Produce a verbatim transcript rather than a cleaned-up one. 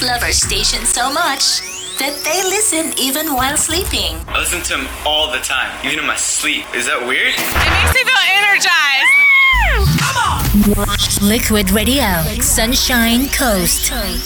love our station so much that they listen even while sleeping. I listen to him all the time, even in my sleep. Is that weird? It makes me feel energized. Liquid Radio, Sunshine Coast.